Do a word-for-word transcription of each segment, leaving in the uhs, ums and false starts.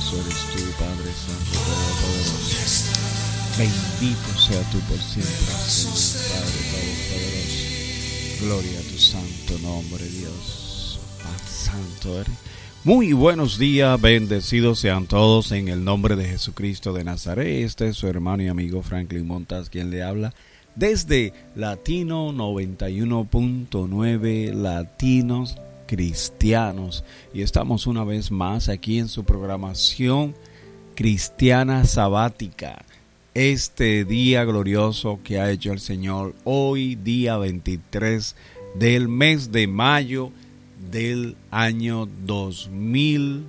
Todopoderoso eres tú, Padre Santo Todopoderoso. Bendito sea tú por siempre, Señor, Padre Todopoderoso. Gloria a tu santo nombre, Dios. Padre Santo eres. Muy buenos días, bendecidos sean todos en el nombre de Jesucristo de Nazaret. Este es su hermano y amigo Franklin Montas, quien le habla desde Latino noventa y uno punto nueve, Latinos Cristianos. Y estamos una vez más aquí en su programación cristiana sabática. Este día glorioso que ha hecho el Señor, hoy día veintitrés del mes de mayo del año dos mil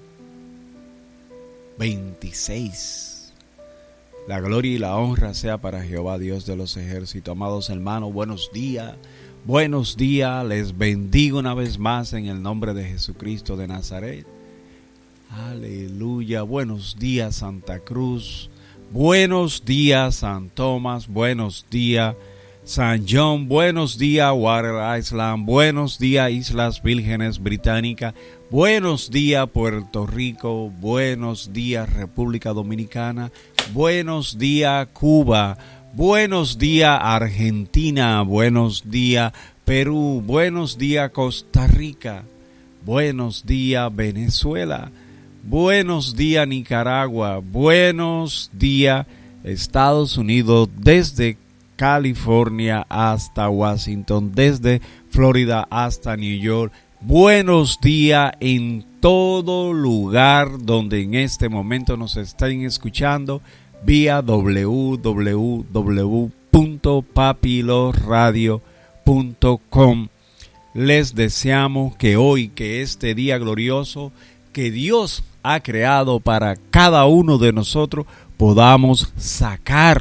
veintiséis. La gloria y la honra sea para Jehová, Dios de los ejércitos. Amados hermanos, buenos días, buenos días, les bendigo una vez más en el nombre de Jesucristo de Nazaret. Aleluya, buenos días Santa Cruz, buenos días San Tomás, buenos días San John, buenos días Water Island, buenos días Islas Vírgenes Británicas, buenos días Puerto Rico, buenos días República Dominicana, buenos días Cuba, buenos días Argentina, buenos días Perú, buenos días Costa Rica, buenos días Venezuela, buenos días Nicaragua, buenos días Estados Unidos, desde California hasta Washington, desde Florida hasta New York. Buenos días en todo lugar donde en este momento nos estén escuchando vía doble u doble u doble u punto papiloradio punto com. Les deseamos que hoy, que este día glorioso que Dios ha creado para cada uno de nosotros, podamos sacar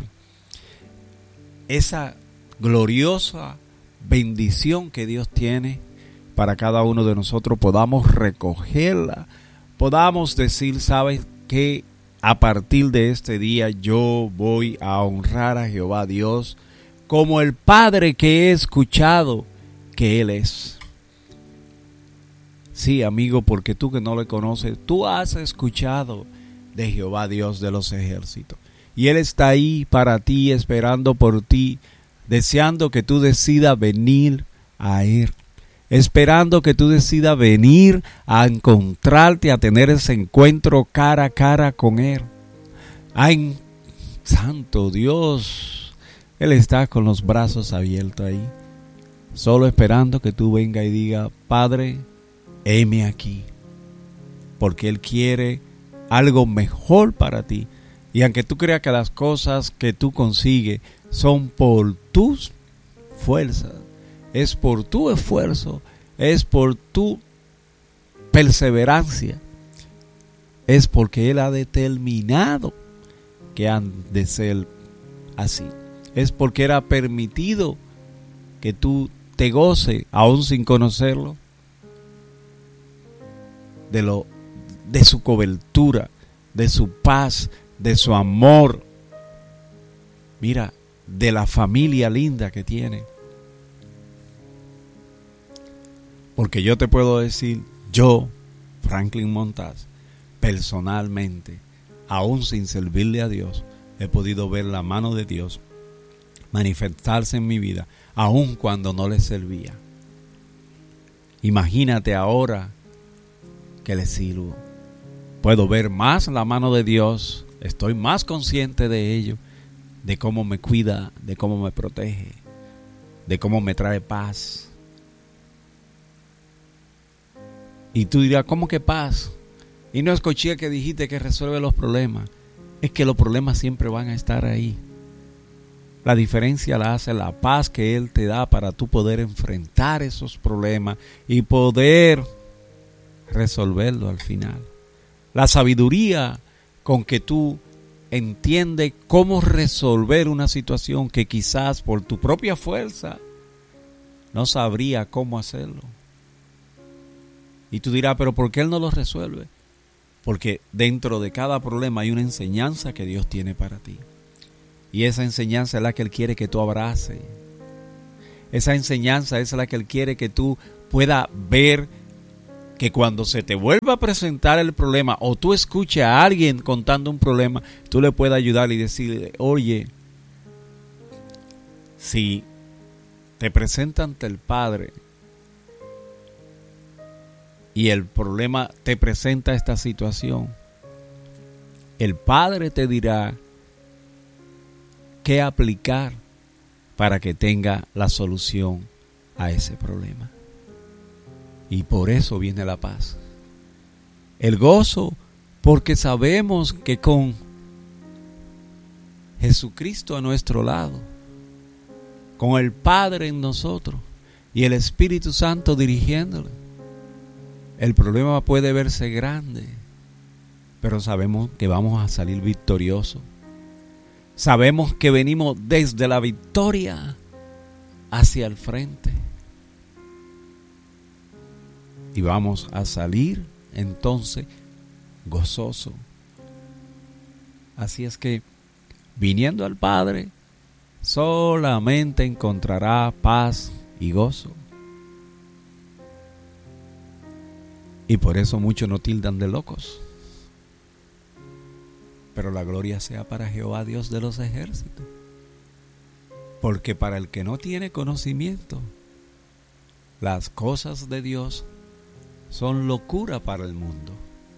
esa gloriosa bendición que Dios tiene para cada uno de nosotros, podamos recogerla, podamos decir, ¿sabes qué? A partir de este día yo voy a honrar a Jehová Dios como el Padre que he escuchado que Él es. Sí, amigo, porque tú que no le conoces, tú has escuchado de Jehová Dios de los ejércitos. Y Él está ahí para ti, esperando por ti, deseando que tú decidas venir a Él, esperando que tú decidas venir a encontrarte, a tener ese encuentro cara a cara con Él. Ay, santo Dios, Él está con los brazos abiertos ahí, solo esperando que tú venga y diga, Padre, heme aquí, porque Él quiere algo mejor para ti. Y aunque tú creas que las cosas que tú consigues son por tus fuerzas, es por tu esfuerzo, es por tu perseverancia, es porque Él ha determinado que han de ser así. Es porque Él ha permitido que tú te goces, aún sin conocerlo, de, lo, de su cobertura, de su paz, de su amor, mira, de la familia linda que tiene. Porque yo te puedo decir, yo, Franklin Montas, personalmente, aún sin servirle a Dios, he podido ver la mano de Dios manifestarse en mi vida, aún cuando no le servía. Imagínate ahora que le sirvo. Puedo ver más la mano de Dios. Estoy más consciente de ello, de cómo me cuida, de cómo me protege, de cómo me trae paz. Y tú dirás, ¿cómo que paz? Y no escuché que dijiste que resuelve los problemas. Es que los problemas siempre van a estar ahí. La diferencia la hace la paz que Él te da para tú poder enfrentar esos problemas y poder resolverlo al final. La sabiduría con que tú entiendes cómo resolver una situación que quizás por tu propia fuerza no sabría cómo hacerlo. Y tú dirás, pero ¿por qué Él no lo resuelve? Porque dentro de cada problema hay una enseñanza que Dios tiene para ti. Y esa enseñanza es la que Él quiere que tú abraces. Esa enseñanza es la que Él quiere que tú puedas ver que cuando se te vuelva a presentar el problema o tú escuches a alguien contando un problema, tú le puedas ayudar y decirle, oye, si te presenta ante el Padre y el problema te presenta esta situación, el Padre te dirá qué aplicar para que tenga la solución a ese problema. Y por eso viene la paz. El gozo, porque sabemos que con Jesucristo a nuestro lado, con el Padre en nosotros y el Espíritu Santo dirigiéndole, el problema puede verse grande, pero sabemos que vamos a salir victoriosos. Sabemos que venimos desde la victoria hacia el frente. Y vamos a salir entonces gozoso. Así es que, viniendo al Padre, solamente encontrará paz y gozo. Y por eso muchos no tildan de locos. Pero la gloria sea para Jehová, Dios de los ejércitos. Porque para el que no tiene conocimiento, las cosas de Dios son locura para el mundo.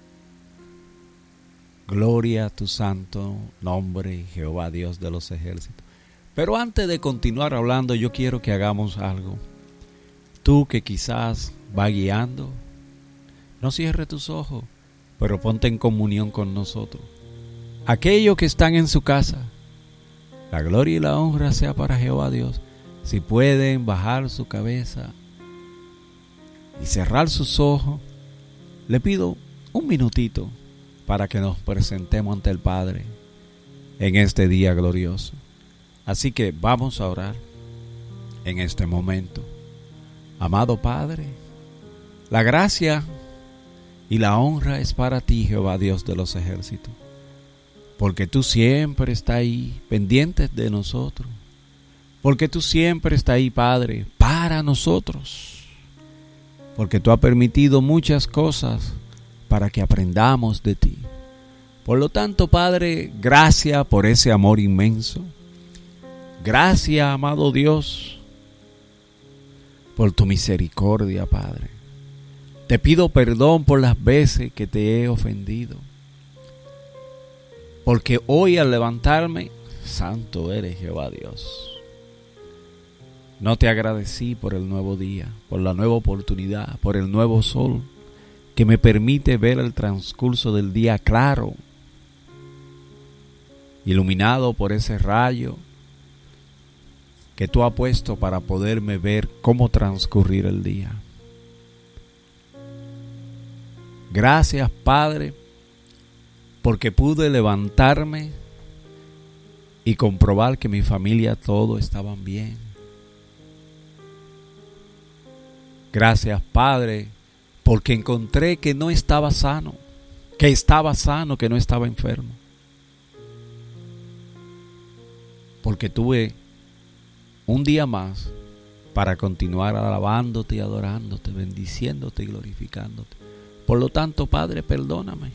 Gloria a tu santo nombre, Jehová, Dios de los ejércitos. Pero antes de continuar hablando, yo quiero que hagamos algo. Tú que quizás va guiando, no cierres tus ojos, pero ponte en comunión con nosotros. Aquellos que están en su casa, la gloria y la honra sea para Jehová Dios. Si pueden bajar su cabeza y cerrar sus ojos, le pido un minutito para que nos presentemos ante el Padre en este día glorioso. Así que vamos a orar en este momento. Amado Padre, la gracia y la honra es para ti, Jehová, Dios de los ejércitos, porque tú siempre estás ahí pendientes de nosotros, porque tú siempre estás ahí, Padre, para nosotros. Porque tú has permitido muchas cosas para que aprendamos de ti. Por lo tanto, Padre, gracias por ese amor inmenso. Gracias, amado Dios, por tu misericordia, Padre. Te pido perdón por las veces que te he ofendido. Porque hoy al levantarme, santo eres, Jehová Dios. No te agradecí por el nuevo día, por la nueva oportunidad, por el nuevo sol que me permite ver el transcurso del día claro, iluminado por ese rayo que tú has puesto para poderme ver cómo transcurrir el día. Gracias, Padre, porque pude levantarme y comprobar que mi familia todos estaban bien. Gracias, Padre, porque encontré que no estaba sano, que estaba sano, que no estaba enfermo. Porque tuve un día más para continuar alabándote y adorándote, bendiciéndote y glorificándote. Por lo tanto, Padre, perdóname.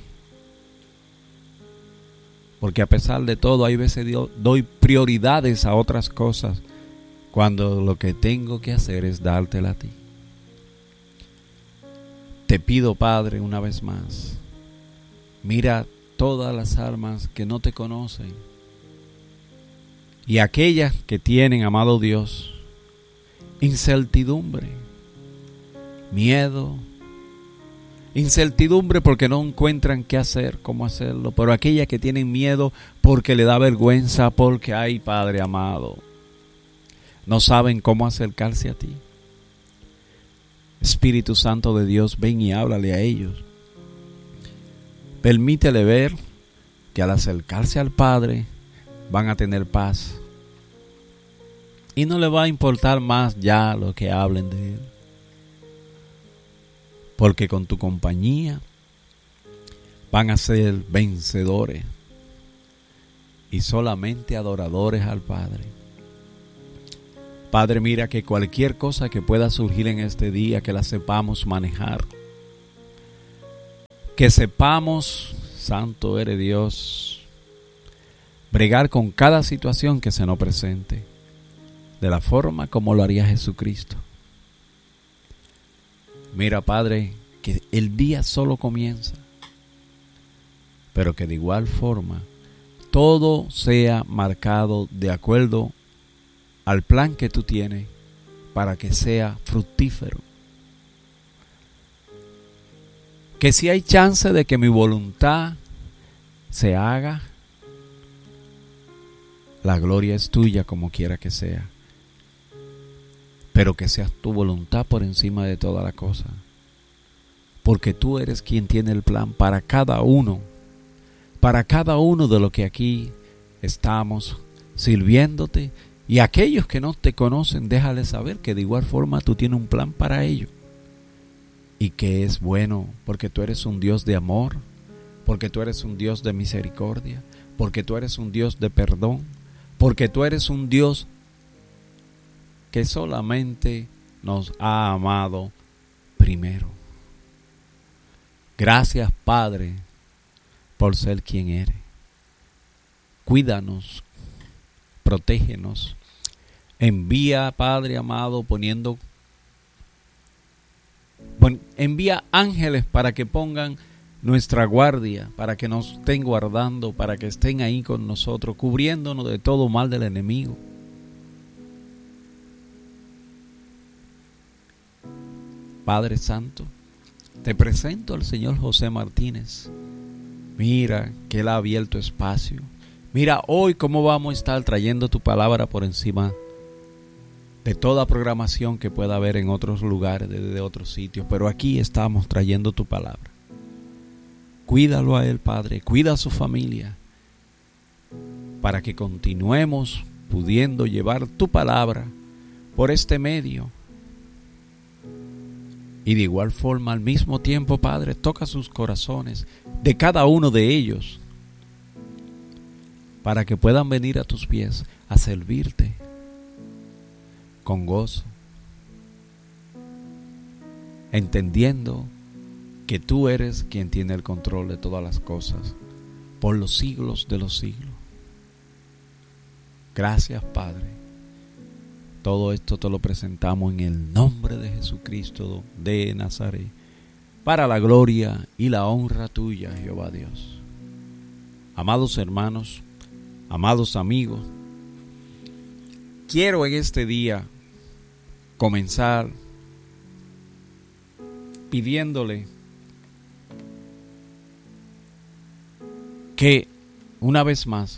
Porque a pesar de todo, hay veces doy prioridades a otras cosas, cuando lo que tengo que hacer es dártela a ti. Te pido, Padre, una vez más, mira todas las almas que no te conocen y aquellas que tienen, amado Dios, incertidumbre, miedo, incertidumbre porque no encuentran qué hacer, cómo hacerlo, pero aquellas que tienen miedo porque le da vergüenza, porque, ay, Padre amado, no saben cómo acercarse a ti. Espíritu Santo de Dios, ven y háblale a ellos. Permítele ver que al acercarse al Padre van a tener paz. Y no le va a importar más ya lo que hablen de Él. Porque con tu compañía van a ser vencedores y solamente adoradores al Padre. Padre, mira que cualquier cosa que pueda surgir en este día, que la sepamos manejar que sepamos, santo eres Dios, bregar con cada situación que se nos presente, de la forma como lo haría Jesucristo. Mira, Padre, que el día solo comienza, pero que de igual forma todo sea marcado de acuerdo al plan que tú tienes para que sea fructífero. Que si hay chance de que mi voluntad se haga, la gloria es tuya como quiera que sea. Pero que sea tu voluntad por encima de toda la cosa. Porque tú eres quien tiene el plan para cada uno. Para cada uno de los que aquí estamos sirviéndote. Y aquellos que no te conocen, déjales saber que de igual forma tú tienes un plan para ellos. Y que es bueno, porque tú eres un Dios de amor, porque tú eres un Dios de misericordia, porque tú eres un Dios de perdón, porque tú eres un Dios que solamente nos ha amado primero. Gracias, Padre, por ser quien eres. Cuídanos, protégenos. Envía, Padre amado, poniendo Bueno, envía ángeles para que pongan nuestra guardia, para que nos estén guardando, para que estén ahí con nosotros, cubriéndonos de todo mal del enemigo. Padre Santo, te presento al señor José Martínez. Mira que él ha abierto espacio. Mira hoy cómo vamos a estar trayendo tu palabra por encima de toda programación que pueda haber en otros lugares, desde otros sitios, pero aquí estamos trayendo tu palabra. Cuídalo a él, Padre, cuida a su familia, para que continuemos pudiendo llevar tu palabra por este medio. Y de igual forma, al mismo tiempo, Padre, toca sus corazones de cada uno de ellos, para que puedan venir a tus pies a servirte con gozo, entendiendo que tú eres quien tiene el control de todas las cosas por los siglos de los siglos. Gracias, Padre. Todo esto te lo presentamos en el nombre de Jesucristo de Nazaret, para la gloria y la honra tuya, Jehová Dios. Amados hermanos, amados amigos, quiero en este día comenzar pidiéndole que una vez más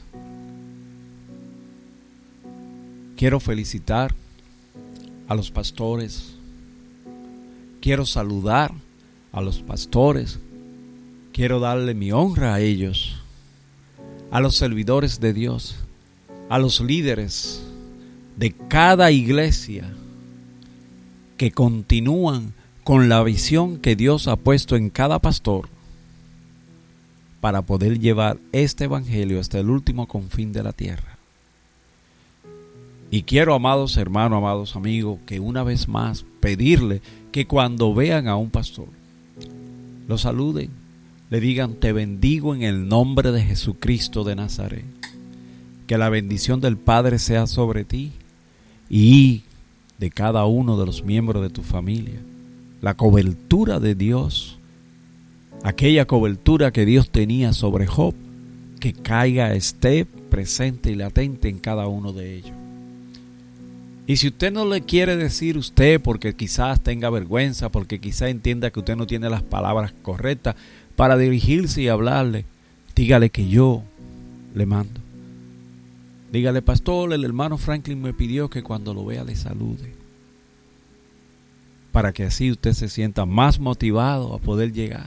quiero felicitar a los pastores, quiero saludar a los pastores, quiero darle mi honra a ellos, a los servidores de Dios, a los líderes de cada iglesia que continúan con la visión que Dios ha puesto en cada pastor para poder llevar este evangelio hasta el último confín de la tierra. Y quiero, amados hermanos, amados amigos, que una vez más pedirle que cuando vean a un pastor, lo saluden, le digan: te bendigo en el nombre de Jesucristo de Nazaret. Que la bendición del Padre sea sobre ti y de cada uno de los miembros de tu familia. La cobertura de Dios, aquella cobertura que Dios tenía sobre Job, que caiga, esté presente y latente en cada uno de ellos. Y si usted no le quiere decir usted, porque quizás tenga vergüenza, porque quizás entienda que usted no tiene las palabras correctas para dirigirse y hablarle, dígale que yo le mando. Dígale: pastor, el hermano Franklin me pidió que cuando lo vea le salude, para que así usted se sienta más motivado a poder llegar.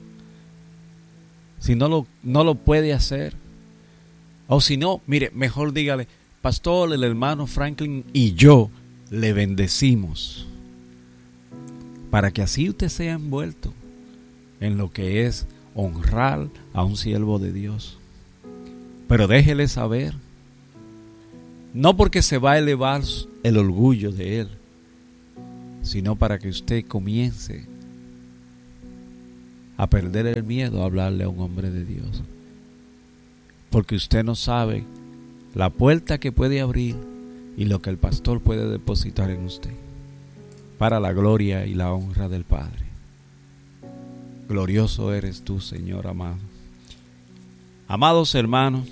Si no lo, no lo puede hacer, o si no, mire, mejor dígale: pastor, el hermano Franklin y yo le bendecimos, para que así usted sea envuelto en lo que es honrar a un siervo de Dios. Pero déjele saber, no porque se va a elevar el orgullo de él, sino para que usted comience a perder el miedo a hablarle a un hombre de Dios. Porque usted no sabe la puerta que puede abrir y lo que el pastor puede depositar en usted, para la gloria y la honra del Padre. Glorioso eres tú, Señor amado. Amados hermanos,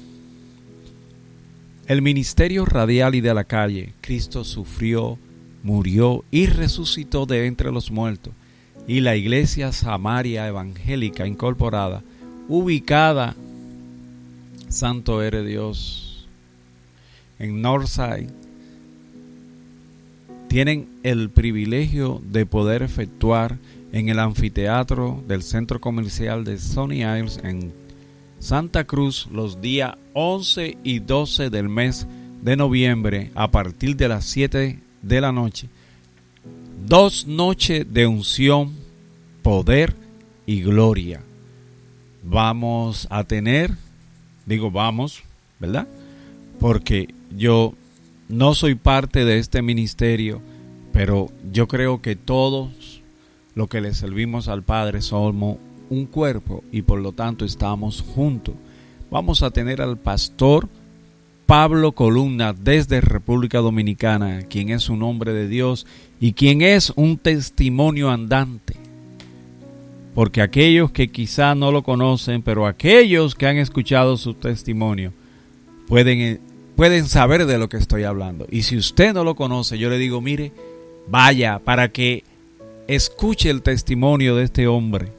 el ministerio radial y de la calle, Cristo sufrió, murió y resucitó de entre los muertos. Y la iglesia Samaria evangélica incorporada, ubicada, santo eres Dios, en Northside, tienen el privilegio de poder efectuar en el anfiteatro del centro comercial de Sunny Isles en Santa Cruz los días once y doce del mes de noviembre a partir de las siete de la noche. Dos noches de unción, poder y gloria. Vamos a tener, digo vamos, ¿verdad? Porque yo no soy parte de este ministerio, pero yo creo que todos los que le servimos al Padre somos un cuerpo y por lo tanto estamos juntos. Vamos a tener al pastor Pablo Columna desde República Dominicana, quien es un hombre de Dios y quien es un testimonio andante. Porque aquellos que quizá no lo conocen, pero aquellos que han escuchado su testimonio, pueden, pueden saber de lo que estoy hablando. Y si usted no lo conoce, yo le digo, mire, vaya para que escuche el testimonio de este hombre.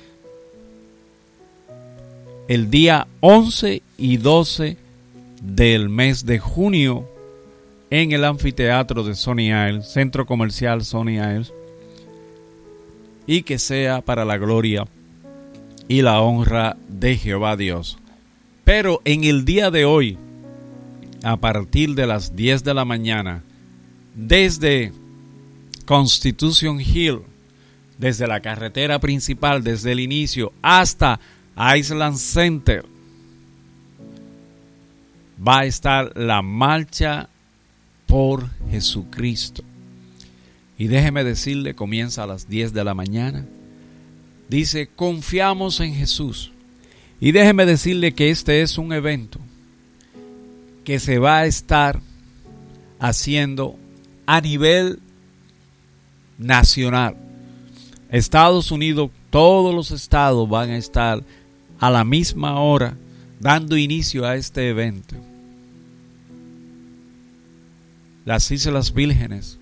El día once y doce del mes de junio en el anfiteatro de Sunny Isles, centro comercial Sunny Isles, y que sea para la gloria y la honra de Jehová Dios. Pero en el día de hoy, a partir de las diez de la mañana, desde Constitution Hill, desde la carretera principal, desde el inicio hasta Island Center, va a estar la marcha por Jesucristo. Y déjeme decirle, comienza a las diez de la mañana. Dice, confiamos en Jesús. Y déjeme decirle que este es un evento que se va a estar haciendo a nivel nacional. Estados Unidos, todos los estados van a estar a la misma hora dando inicio a este evento. Las Islas Vírgenes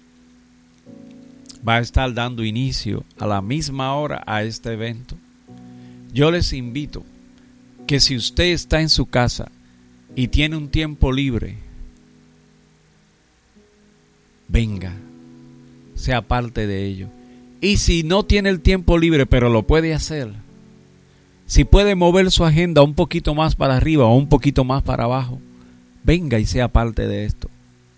va a estar dando inicio a la misma hora a este evento. Yo les invito que si usted está en su casa y tiene un tiempo libre, venga, sea parte de ello. Y si no tiene el tiempo libre, pero lo puede hacer, si puede mover su agenda un poquito más para arriba o un poquito más para abajo, venga y sea parte de esto.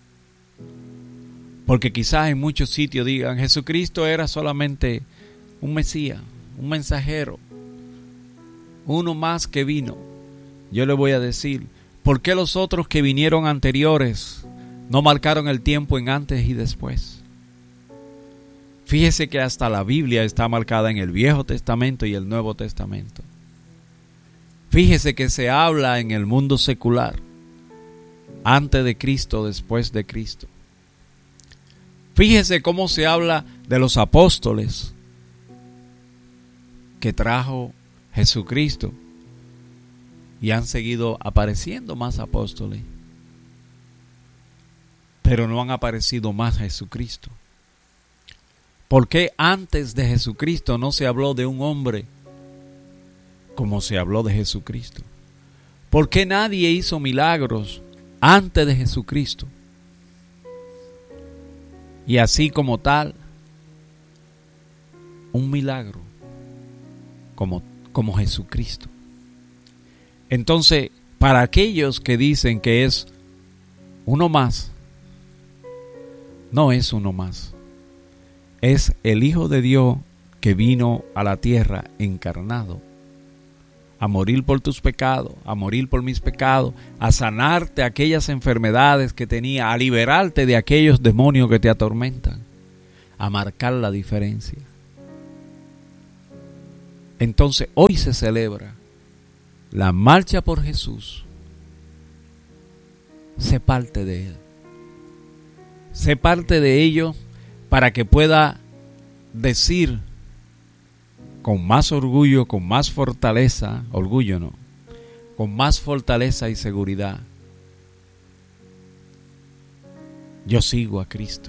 Porque quizás en muchos sitios digan, Jesucristo era solamente un Mesías, un mensajero, uno más que vino. Yo le voy a decir, ¿por qué los otros que vinieron anteriores no marcaron el tiempo en antes y después? Fíjese que hasta la Biblia está marcada en el Viejo Testamento y el Nuevo Testamento. Fíjese que se habla en el mundo secular, antes de Cristo, después de Cristo. Fíjese cómo se habla de los apóstoles que trajo Jesucristo y han seguido apareciendo más apóstoles, pero no han aparecido más Jesucristo. ¿Por qué antes de Jesucristo no se habló de un hombre como se habló de Jesucristo? ¿Por qué nadie hizo milagros antes de Jesucristo? Y así como tal, un milagro como, como Jesucristo. Entonces, para aquellos que dicen que es uno más, no es uno más. Es el Hijo de Dios que vino a la tierra encarnado, a morir por tus pecados, a morir por mis pecados, a sanarte aquellas enfermedades que tenía, a liberarte de aquellos demonios que te atormentan, a marcar la diferencia. Entonces hoy se celebra la marcha por Jesús. Sé parte de Él. Sé parte de ello para que pueda decir con más orgullo, con más fortaleza, orgullo no, con más fortaleza y seguridad: yo sigo a Cristo.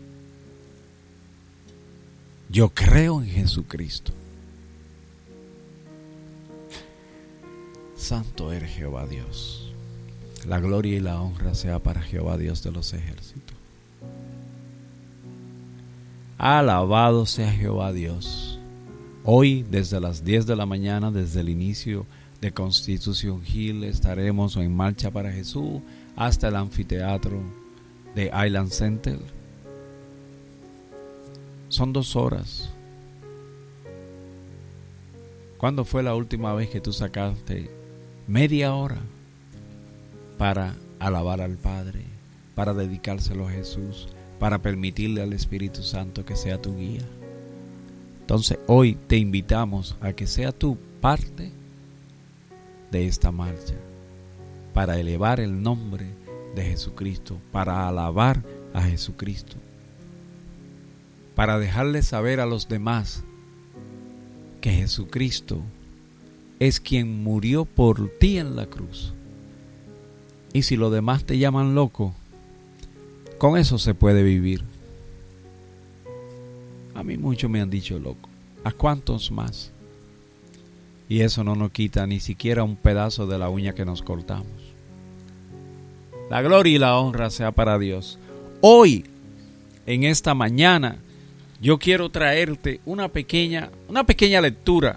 Yo creo en Jesucristo. Santo eres Jehová Dios. La gloria y la honra sea para Jehová Dios de los ejércitos. Alabado sea Jehová Dios. Hoy desde las diez de la mañana, desde el inicio de Constitution Hill, estaremos en marcha para Jesús hasta el anfiteatro de Island Center. Son dos horas. ¿Cuándo fue la última vez que tú sacaste media hora para alabar al Padre, para dedicárselo a Jesús, para permitirle al Espíritu Santo que sea tu guía? Entonces hoy te invitamos a que sea tú parte de esta marcha, para elevar el nombre de Jesucristo, para alabar a Jesucristo, para dejarle saber a los demás que Jesucristo es quien murió por ti en la cruz. Y si los demás te llaman loco, con eso se puede vivir. A mí muchos me han dicho loco. ¿A cuántos más? Y eso no nos quita ni siquiera un pedazo de la uña que nos cortamos. La gloria y la honra sea para Dios. Hoy, en esta mañana, yo quiero traerte una pequeña, una pequeña lectura,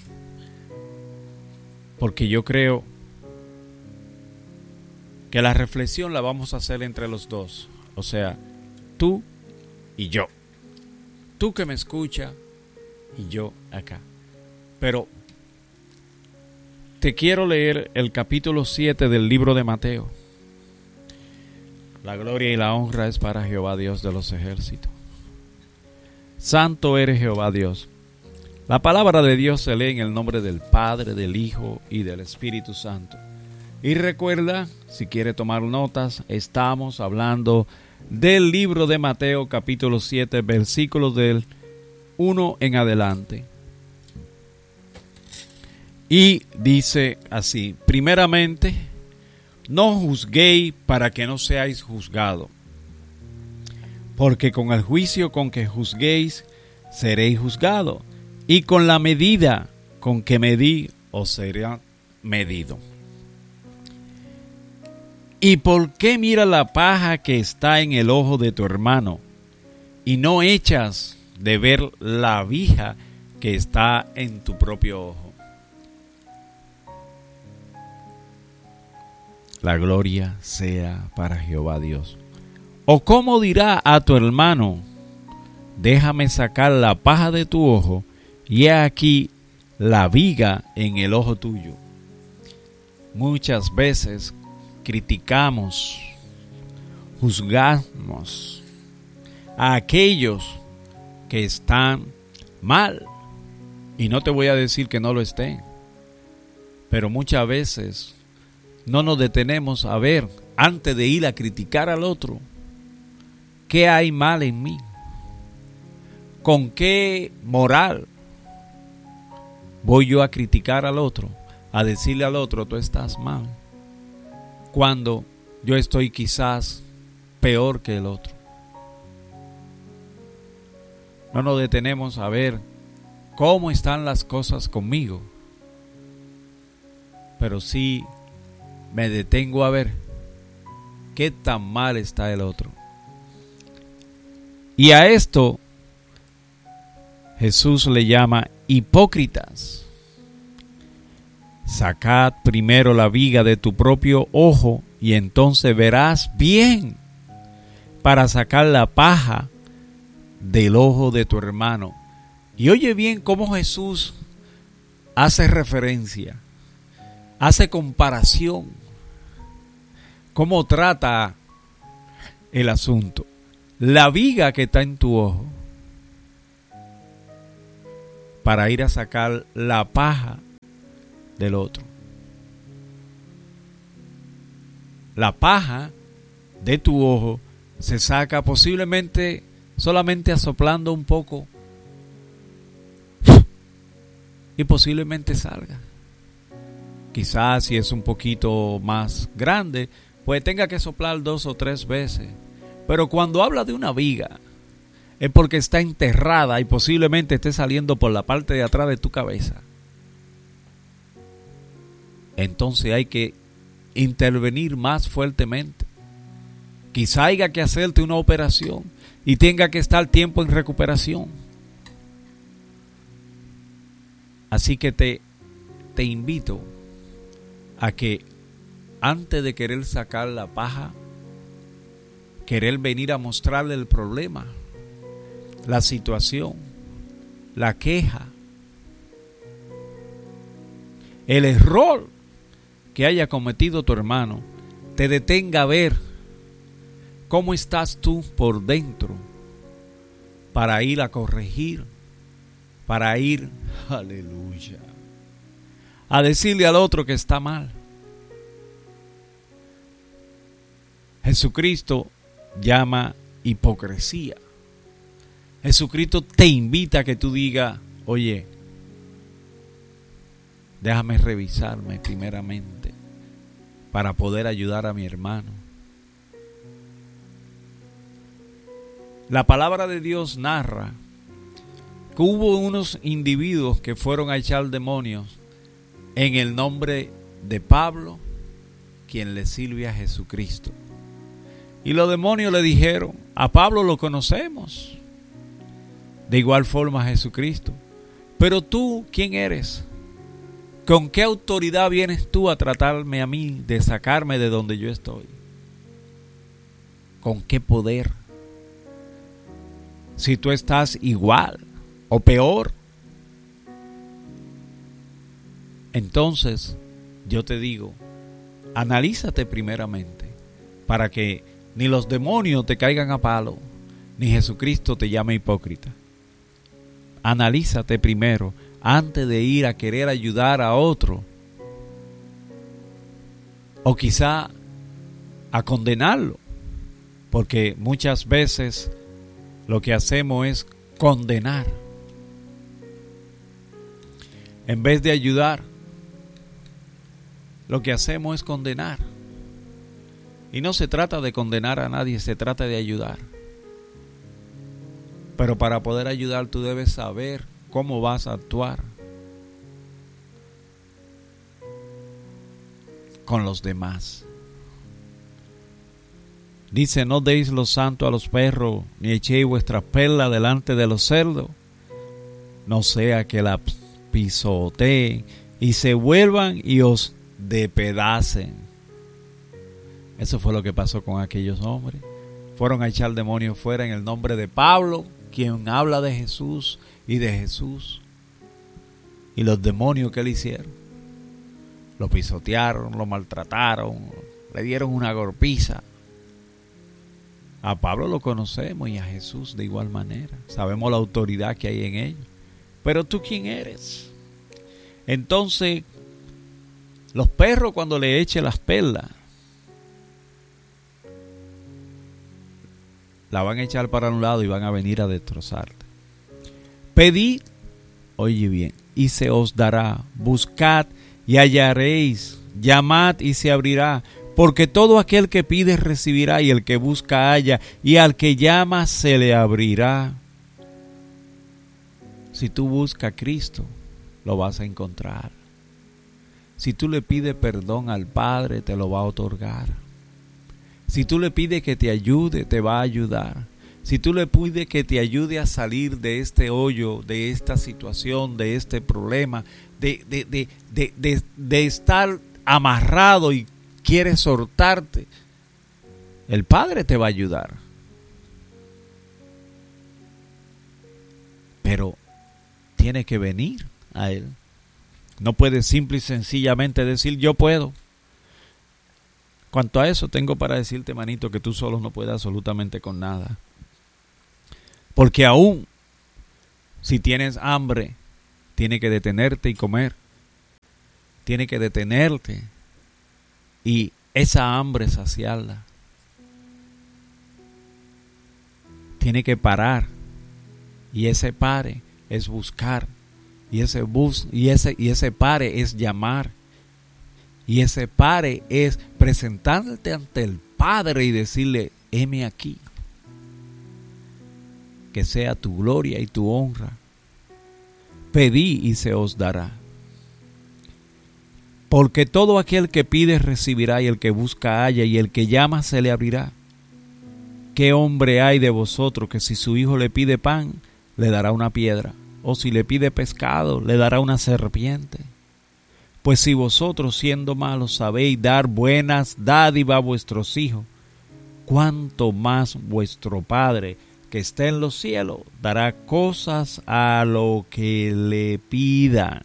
porque yo creo que la reflexión la vamos a hacer entre los dos, o sea, tú y yo, tú que me escuchas y yo acá. Pero te quiero leer el capítulo siete del libro de Mateo. La gloria y la honra es para Jehová Dios de los ejércitos. Santo eres Jehová Dios. La palabra de Dios se lee en el nombre del Padre, del Hijo y del Espíritu Santo. Y recuerda, si quiere tomar notas, estamos hablando del libro de Mateo capítulo siete, versículos del uno en adelante. Y dice así: primeramente, no juzguéis para que no seáis juzgados, porque con el juicio con que juzguéis seréis juzgados, y con la medida con que medí os será medido. ¿Y por qué mira la paja que está en el ojo de tu hermano, y no echas de ver la viga que está en tu propio ojo? La gloria sea para Jehová Dios. ¿O cómo dirá a tu hermano: déjame sacar la paja de tu ojo, y he aquí la viga en el ojo tuyo? Muchas veces criticamos, juzgamos a aquellos que están mal. Y no te voy a decir que no lo estén, pero muchas veces no nos detenemos a ver, antes de ir a criticar al otro, ¿qué hay mal en mí? ¿Con qué moral voy yo a criticar al otro, a decirle al otro: tú estás mal, cuando yo estoy quizás peor que el otro? No nos detenemos a ver cómo están las cosas conmigo, pero sí me detengo a ver qué tan mal está el otro. Y a esto Jesús le llama hipócritas. Sacad primero la viga de tu propio ojo, y entonces verás bien para sacar la paja del ojo de tu hermano. Y oye bien cómo Jesús hace referencia, hace comparación, cómo trata el asunto. La viga que está en tu ojo, para ir a sacar la paja del otro. La paja de tu ojo se saca posiblemente solamente asoplando un poco y posiblemente salga. Quizás si es un poquito más grande, pues tenga que soplar dos o tres veces. Pero cuando habla de una viga, es porque está enterrada y posiblemente esté saliendo por la parte de atrás de tu cabeza. Entonces hay que intervenir más fuertemente. Quizá haya que hacerte una operación y tenga que estar tiempo en recuperación. Así que te, te invito a que antes de querer sacar la paja, querer venir a mostrarle el problema, la situación, la queja, el error que haya cometido tu hermano, te detenga a ver cómo estás tú por dentro para ir a corregir, para ir, aleluya, a decirle al otro que está mal. Jesucristo llama hipocresía. Jesucristo te invita a que tú digas, oye, déjame revisarme primeramente para poder ayudar a mi hermano. La palabra de Dios narra que hubo unos individuos que fueron a echar demonios en el nombre de Pablo, quien le sirve a Jesucristo. Y los demonios le dijeron, a Pablo lo conocemos, de igual forma a Jesucristo, pero tú, ¿quién eres? ¿Con qué autoridad vienes tú a tratarme a mí de sacarme de donde yo estoy? ¿Con qué poder? Si tú estás igual o peor. Entonces, yo te digo, analízate primeramente para que ni los demonios te caigan a palo, ni Jesucristo te llame hipócrita. Analízate primero antes de ir a querer ayudar a otro, o quizá a condenarlo, porque muchas veces lo que hacemos es condenar en vez de ayudar. Lo que hacemos es condenar, y no se trata de condenar a nadie, se trata de ayudar. Pero para poder ayudar tú debes saber cómo vas a actuar con los demás. Dice, no deis lo santo a los perros, ni echéis vuestras perlas delante de los cerdos, no sea que la pisoteen y se vuelvan y os despedacen. Eso fue lo que pasó con aquellos hombres. Fueron a echar demonios fuera en el nombre de Pablo, quien habla de Jesús y de Jesús. Y los demonios, ¿qué le hicieron? Lo pisotearon, lo maltrataron, le dieron una golpiza. A Pablo lo conocemos y a Jesús de igual manera. Sabemos la autoridad que hay en ellos. Pero tú, ¿quién eres? Entonces, los perros, cuando le echen las perlas, la van a echar para un lado y van a venir a destrozarte. Pedid, oye bien, y se os dará. Buscad y hallaréis. Llamad y se abrirá. Porque todo aquel que pide recibirá, y el que busca halla, y al que llama se le abrirá. Si tú buscas a Cristo, lo vas a encontrar. Si tú le pides perdón al Padre, te lo va a otorgar. Si tú le pides que te ayude, te va a ayudar. Si tú le pides que te ayude a salir de este hoyo, de esta situación, de este problema, de, de, de, de, de, de estar amarrado y quieres soltarte, el Padre te va a ayudar. Pero tiene que venir a Él. No puedes simple y sencillamente decir yo puedo. Cuanto a eso, tengo para decirte, manito, que tú solo no puedes absolutamente con nada. Porque aún si tienes hambre tiene que detenerte y comer. Tiene que detenerte y esa hambre saciarla. Tiene que parar y ese pare es buscar y ese bus y ese y ese pare es llamar y ese pare es presentarte ante el Padre y decirle: heme aquí, que sea tu gloria y tu honra. Pedí y se os dará. Porque todo aquel que pide recibirá, y el que busca halla, y el que llama se le abrirá. ¿Qué hombre hay de vosotros que si su hijo le pide pan, le dará una piedra? O si le pide pescado, le dará una serpiente. Pues si vosotros, siendo malos, sabéis dar buenas dádivas a vuestros hijos, cuánto más vuestro Padre que está en los cielos dará cosas a lo que le pidan.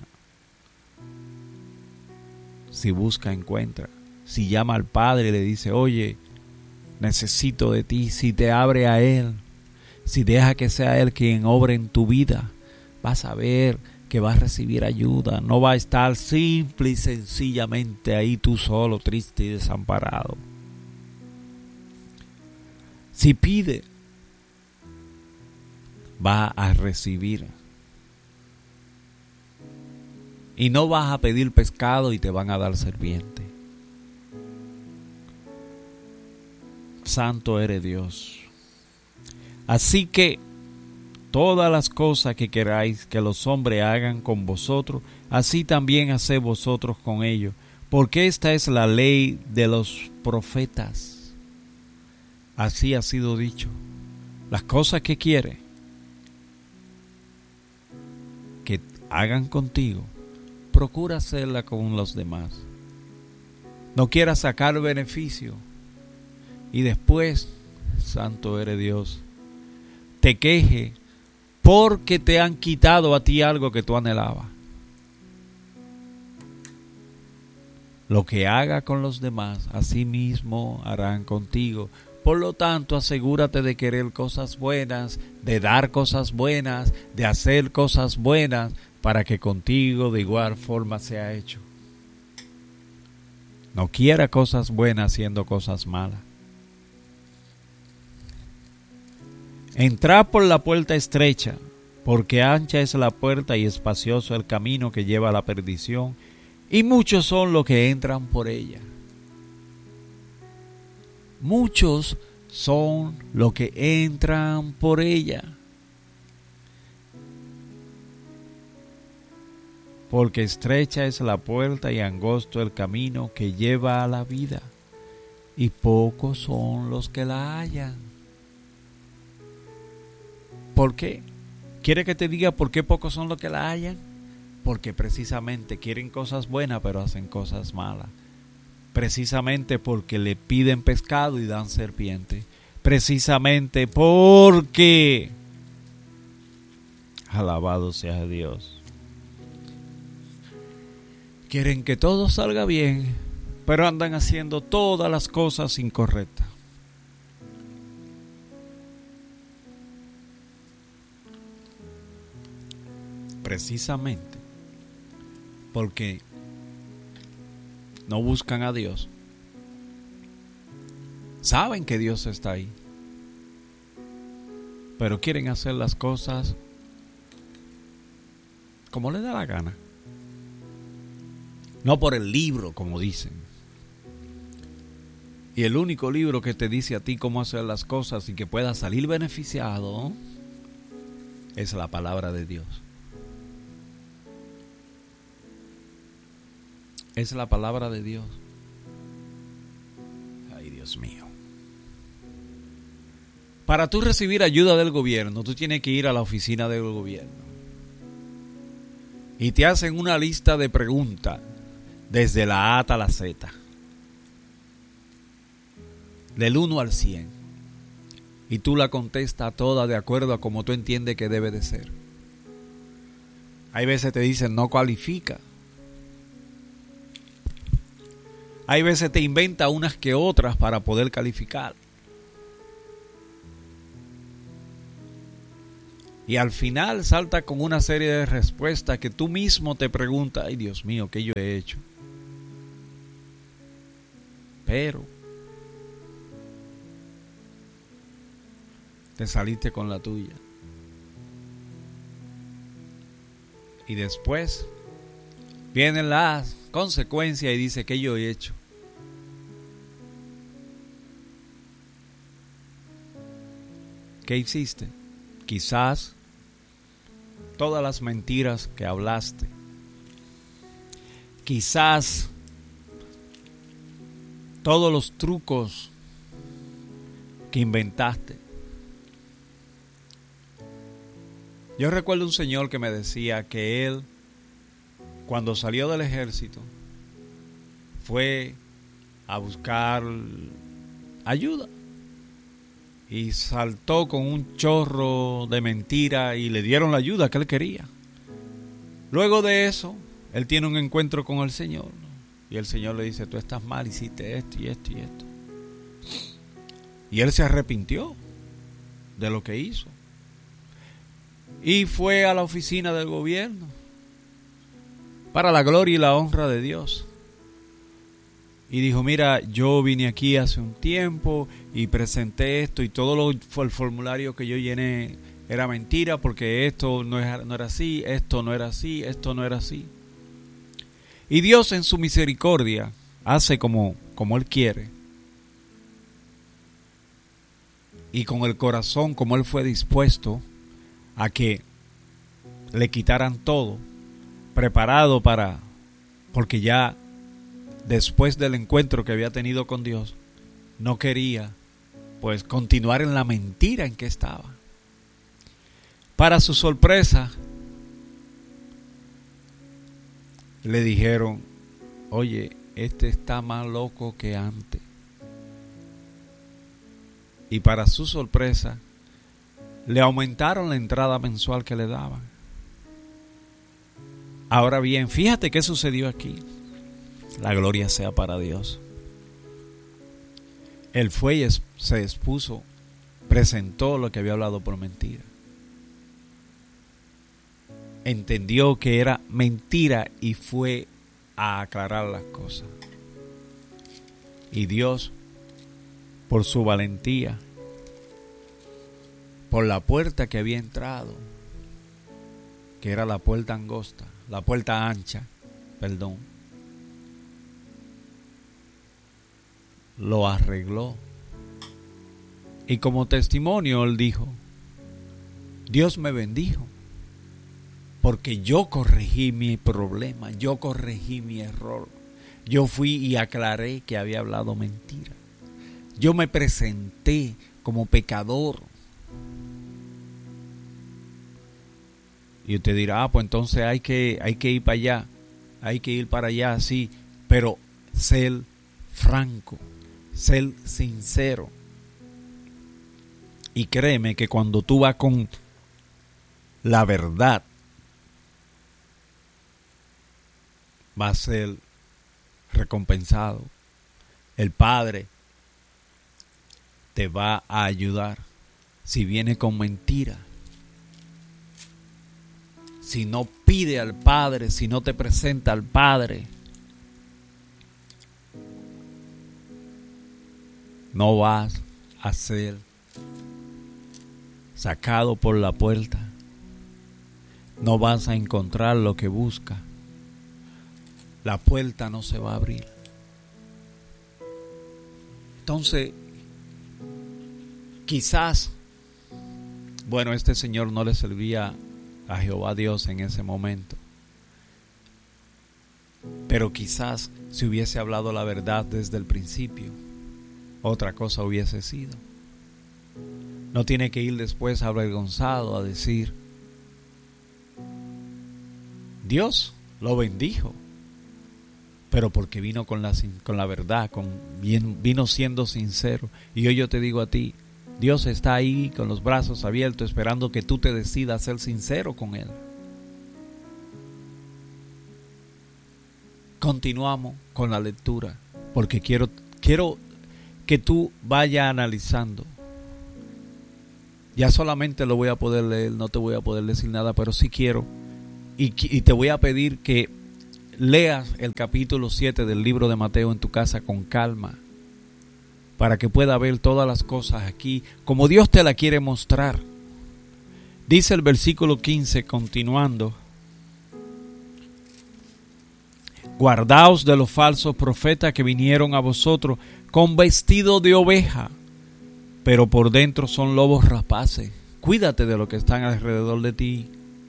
Si busca, encuentra. Si llama al Padre y le dice: oye, necesito de ti. Si te abre a Él, si deja que sea Él quien obre en tu vida, vas a ver que vas a recibir ayuda. No va a estar simple y sencillamente ahí tú solo, triste y desamparado. Si pide, va a recibir. Y no vas a pedir pescado y te van a dar serpiente. Santo eres Dios. Así que todas las cosas que queráis que los hombres hagan con vosotros, así también haced vosotros con ellos, porque esta es la ley de los profetas. Así ha sido dicho. Las cosas que quiere que hagan contigo, procura hacerla con los demás. No quieras sacar beneficio y después, santo eres Dios, te queje porque te han quitado a ti algo que tú anhelabas. Lo que haga con los demás, así mismo harán contigo. Por lo tanto, asegúrate de querer cosas buenas, de dar cosas buenas, de hacer cosas buenas, para que contigo de igual forma sea hecho. No quiera cosas buenas haciendo cosas malas. Entrad por la puerta estrecha, porque ancha es la puerta y espacioso el camino que lleva a la perdición, y muchos son los que entran por ella. Muchos son los que entran por ella. Porque estrecha es la puerta y angosto el camino que lleva a la vida, y pocos son los que la hallan. ¿Por qué? ¿Quiere que te diga por qué pocos son los que la hallan? Porque precisamente quieren cosas buenas pero hacen cosas malas. Precisamente porque le piden pescado y dan serpiente. Precisamente porque, alabado sea Dios, quieren que todo salga bien, pero andan haciendo todas las cosas incorrectas. Precisamente porque no buscan a Dios. Saben que Dios está ahí, pero quieren hacer las cosas como les da la gana. No por el libro, como dicen. Y el único libro que te dice a ti cómo hacer las cosas y que puedas salir beneficiado es la palabra de Dios. Es la palabra de Dios. Ay, Dios mío. Para tú recibir ayuda del gobierno, tú tienes que ir a la oficina del gobierno. Y te hacen una lista de preguntas, desde la A hasta la Z. Del uno al cien. Y tú la contestas toda de acuerdo a como tú entiendes que debe de ser. Hay veces te dicen no cualifica. Hay veces te inventa unas que otras para poder calificar. Y al final salta con una serie de respuestas que tú mismo te preguntas, ay Dios mío, ¿qué yo he hecho? Pero te saliste con la tuya. Y después vienen las consecuencias y dice, ¿qué yo he hecho? ¿Qué hiciste? Quizás todas las mentiras que hablaste. Quizás todos los trucos que inventaste. Yo recuerdo un señor que me decía que él, cuando salió del ejército, fue a buscar ayuda y saltó con un chorro de mentira y le dieron la ayuda que él quería. Luego de eso, él tiene un encuentro con el Señor, ¿no? Y el Señor le dice, tú estás mal, hiciste esto y esto y esto. Y él se arrepintió de lo que hizo. Y fue a la oficina del gobierno para la gloria y la honra de Dios. Y dijo, mira, yo vine aquí hace un tiempo y presenté esto y todo lo, el formulario que yo llené era mentira porque esto no era, no era así, esto no era así, esto no era así. Y Dios en su misericordia hace como, como Él quiere. Y con el corazón como Él fue dispuesto a que le quitaran todo, preparado para, porque ya después del encuentro que había tenido con Dios, no quería pues continuar en la mentira en que estaba. Para su sorpresa, le dijeron, oye, este está más loco que antes. Y para su sorpresa, le aumentaron la entrada mensual que le daban. Ahora bien, fíjate qué sucedió aquí. La gloria sea para Dios. Él fue y se expuso, presentó lo que había hablado por mentira. Entendió que era mentira y fue a aclarar las cosas. Y Dios, por su valentía, por la puerta que había entrado, que era la puerta angosta, la puerta ancha, perdón, lo arregló. Y como testimonio él dijo, Dios me bendijo, porque yo corregí mi problema, yo corregí mi error, yo fui y aclaré que había hablado mentira, yo me presenté como pecador. Y usted dirá, ah, pues entonces hay que, hay que ir para allá, hay que ir para allá, sí, pero ser franco, ser sincero. Y créeme que cuando tú vas con la verdad, va a ser recompensado. El Padre te va a ayudar. Si viene con mentira, si no pide al Padre, si no te presenta al Padre, no vas a ser sacado por la puerta. No vas a encontrar lo que busca. La puerta no se va a abrir. Entonces, quizás, bueno, este señor no le servía a Jehová Dios en ese momento, pero quizás si hubiese hablado la verdad desde el principio, otra cosa hubiese sido. No tiene que ir después avergonzado a decir, Dios lo bendijo, pero porque vino con la, con la verdad, con, vino siendo sincero. Y hoy yo te digo a ti, Dios está ahí con los brazos abiertos esperando que tú te decidas ser sincero con Él. Continuamos con la lectura, porque quiero, quiero que tú vayas analizando. Ya solamente lo voy a poder leer, no te voy a poder decir nada, pero sí quiero. Y, y te voy a pedir que leas el capítulo siete del libro de Mateo en tu casa con calma, para que pueda ver todas las cosas aquí como Dios te la quiere mostrar. Dice el versículo quince, continuando: guardaos de los falsos profetas que vinieron a vosotros con vestido de oveja, pero por dentro son lobos rapaces. Cuídate de los que están alrededor de ti.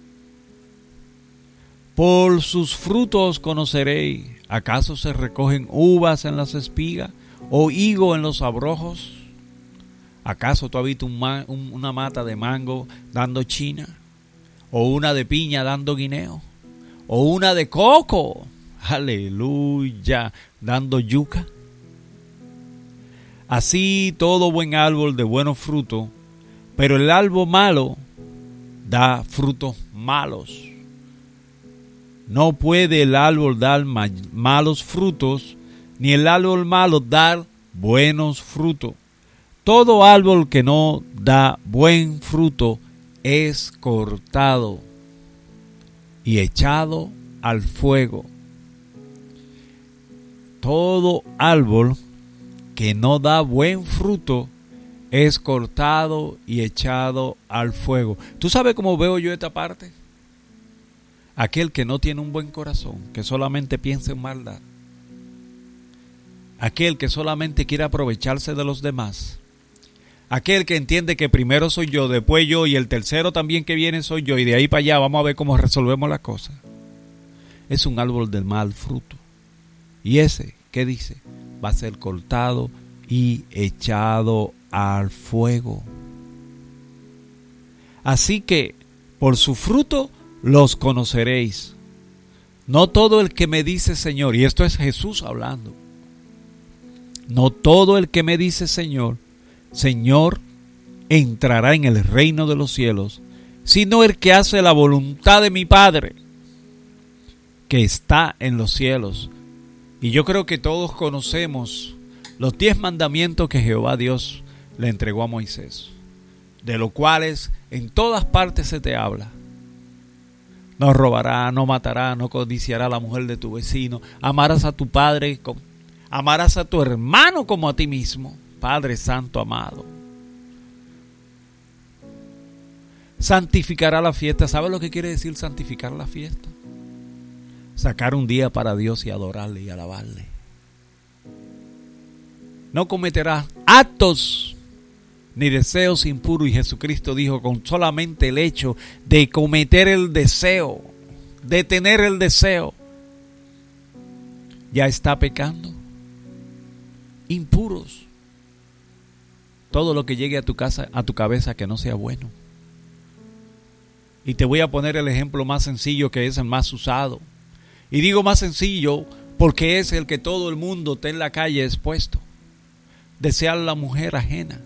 Por sus frutos conoceréis. ¿Acaso se recogen uvas en las espigas o higo en los abrojos? ¿Acaso tú has visto un ma- un, una mata de mango dando china? ¿O una de piña dando guineo? ¿O una de coco, aleluya, dando yuca? Así todo buen árbol de buenos frutos, pero el árbol malo da frutos malos. No puede el árbol dar ma- malos frutos, ni el árbol malo dar buenos frutos. Todo árbol que no da buen fruto es cortado y echado al fuego. Todo árbol que no da buen fruto es cortado y echado al fuego. ¿Tú sabes cómo veo yo esta parte? Aquel que no tiene un buen corazón, que solamente piensa en maldad. Aquel que solamente quiere aprovecharse de los demás. Aquel que entiende que primero soy yo, después yo y el tercero también que viene soy yo y de ahí para allá vamos a ver cómo resolvemos las cosas. Es un árbol del mal fruto. Y ese, ¿qué dice? Va a ser cortado y echado al fuego. Así que por su fruto los conoceréis. No todo el que me dice Señor, y esto es Jesús hablando, no todo el que me dice Señor, Señor, entrará en el reino de los cielos, sino el que hace la voluntad de mi Padre, que está en los cielos. Y yo creo que todos conocemos los diez mandamientos que Jehová Dios le entregó a Moisés, de los cuales en todas partes se te habla. No robará, no matará, no codiciará la mujer de tu vecino, amarás a tu padre, amarás a tu hermano como a ti mismo. Padre Santo amado. Santificará la fiesta. ¿Sabes lo que quiere decir santificar la fiesta? Sacar un día para Dios y adorarle y alabarle. No cometerás actos ni deseos impuros. Y Jesucristo dijo, con solamente el hecho de cometer el deseo, de tener el deseo, ya está pecando. Impuros. Todo lo que llegue a tu casa, a tu cabeza que no sea bueno. Y te voy a poner el ejemplo más sencillo, que es el más usado. Y digo más sencillo porque es el que todo el mundo está en la calle expuesto. Desear la mujer ajena.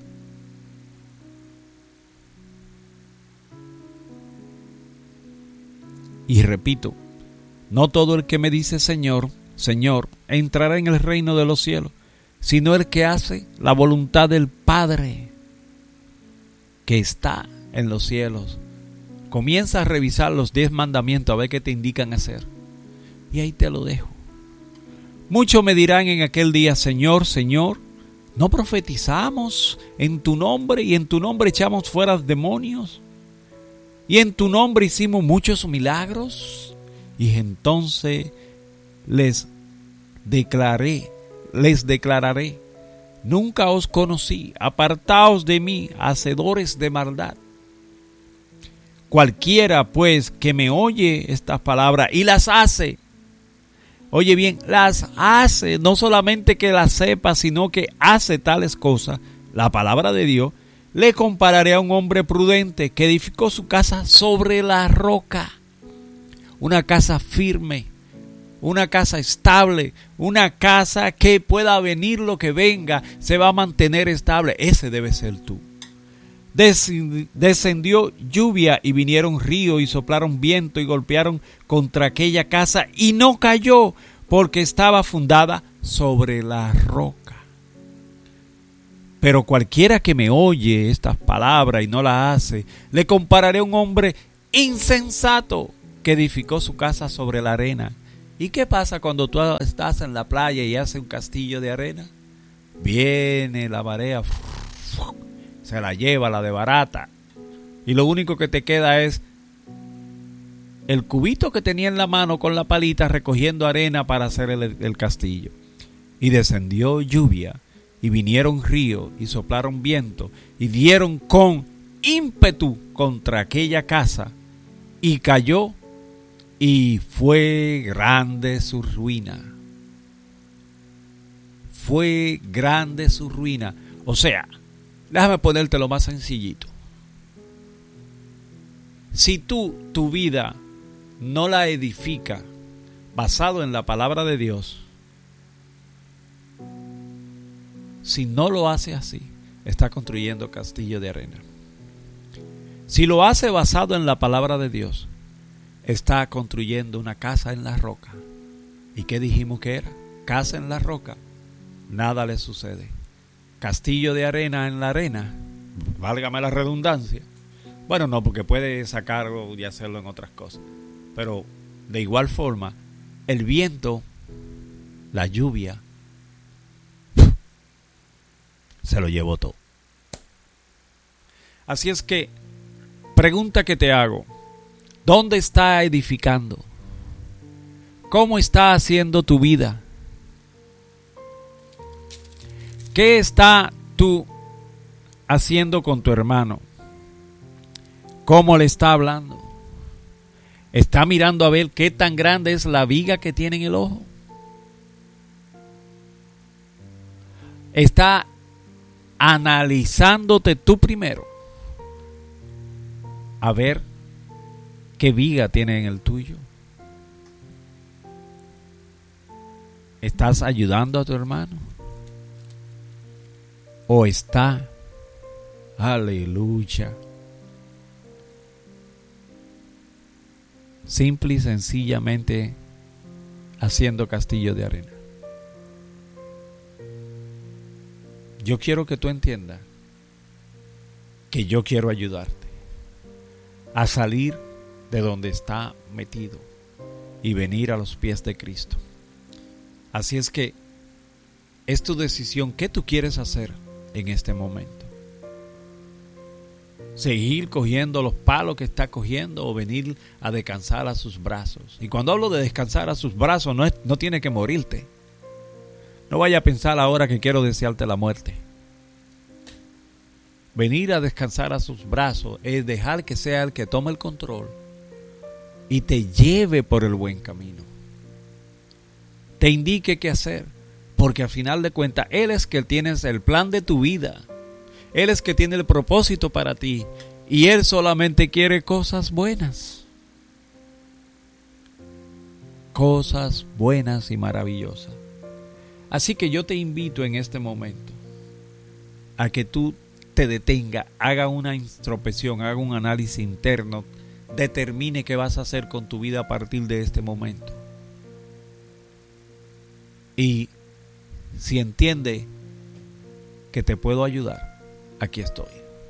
Y repito, no todo el que me dice Señor, Señor, entrará en el reino de los cielos, sino el que hace la voluntad del Padre que está en los cielos. Comienza a revisar los diez mandamientos a ver qué te indican hacer. Y ahí te lo dejo. Muchos me dirán en aquel día, Señor, Señor, ¿no profetizamos en tu nombre y en tu nombre echamos fuera demonios? Y en tu nombre hicimos muchos milagros. Y entonces les declaré, les declararé, nunca os conocí, apartaos de mí, hacedores de maldad. Cualquiera pues que me oye estas palabras y las hace, oye bien, las hace, no solamente que las sepa, sino que hace tales cosas, la palabra de Dios, le compararé a un hombre prudente que edificó su casa sobre la roca, una casa firme, una casa estable, una casa que pueda venir lo que venga, se va a mantener estable. Ese debe ser tú. Descendió lluvia y vinieron ríos y soplaron viento y golpearon contra aquella casa y no cayó porque estaba fundada sobre la roca. Pero cualquiera que me oye estas palabras y no las hace, le compararé a un hombre insensato que edificó su casa sobre la arena. ¿Y qué pasa cuando tú estás en la playa y haces un castillo de arena? Viene la marea, se la lleva, la desbarata. Y lo único que te queda es el cubito que tenía en la mano con la palita recogiendo arena para hacer el, el castillo. Y descendió lluvia, y vinieron ríos, y soplaron viento, y dieron con ímpetu contra aquella casa, y cayó, y fue grande su ruina. Fue grande su ruina. O sea, déjame ponerte lo más sencillito. Si tú, tu vida, no la edifica basado en la palabra de Dios, si no lo hace así, está construyendo castillo de arena. Si lo hace basado en la palabra de Dios, está construyendo una casa en la roca. ¿Y qué dijimos que era? Casa en la roca. Nada le sucede. Castillo de arena en la arena, válgame la redundancia. Bueno, no, porque puede sacarlo y hacerlo en otras cosas. Pero de igual forma, el viento, la lluvia, se lo llevó todo. Así es que, pregunta que te hago, ¿dónde está edificando? ¿Cómo está haciendo tu vida? ¿Qué está tú haciendo con tu hermano? ¿Cómo le está hablando? ¿Está mirando a ver qué tan grande es la viga que tiene en el ojo? ¿Está analizándote tú primero a ver qué viga tiene en el tuyo? ¿Estás ayudando a tu hermano? ¿O está, aleluya, simple y sencillamente haciendo castillo de arena? Yo quiero que tú entiendas que yo quiero ayudarte a salir de donde está metido y venir a los pies de Cristo. Así es que es tu decisión. ¿Qué tú quieres hacer en este momento? ¿Seguir cogiendo los palos que está cogiendo o venir a descansar a sus brazos? Y cuando hablo de descansar a sus brazos, no, es, no tiene que morirte. No vaya a pensar ahora que quiero desearte la muerte. Venir a descansar a sus brazos es dejar que sea el que tome el control y te lleve por el buen camino. Te indique qué hacer, porque al final de cuentas Él es que tiene el plan de tu vida. Él es que tiene el propósito para ti y Él solamente quiere cosas buenas. Cosas buenas y maravillosas. Así que yo te invito en este momento a que tú te detenga, haga una introspección, haga un análisis interno, determine qué vas a hacer con tu vida a partir de este momento. Y si entiende que te puedo ayudar, aquí estoy.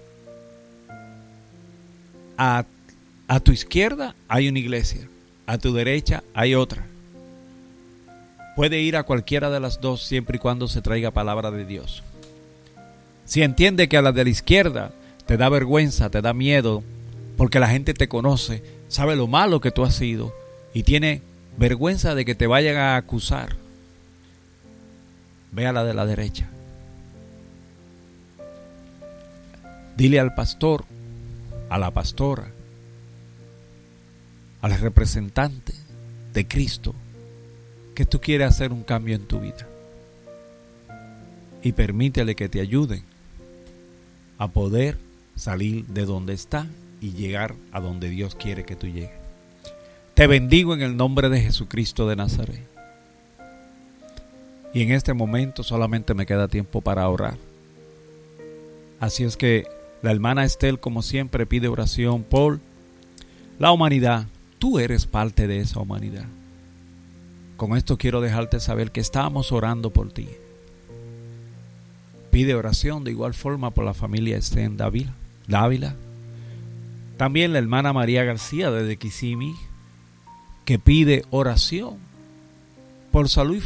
A, a tu izquierda hay una iglesia, a tu derecha hay otra. Puede ir a cualquiera de las dos siempre y cuando se traiga palabra de Dios. Si entiende que a la de la izquierda te da vergüenza, te da miedo, porque la gente te conoce, sabe lo malo que tú has sido y tiene vergüenza de que te vayan a acusar, ve a la de la derecha. Dile al pastor, a la pastora, al representante de Cristo, que tú quieres hacer un cambio en tu vida. Y permítele que te ayuden a poder salir de donde está y llegar a donde Dios quiere que tú llegues. Te bendigo en el nombre de Jesucristo de Nazaret. Y en este momento solamente me queda tiempo para orar. Así es que la hermana Estel, como siempre, pide oración por la humanidad. Tú eres parte de esa humanidad. Con esto quiero dejarte saber que estamos orando por ti. pide oración de igual forma por la familia Estén Dávila. Dávila. También la hermana María García desde Kissimmee, que pide oración por salud y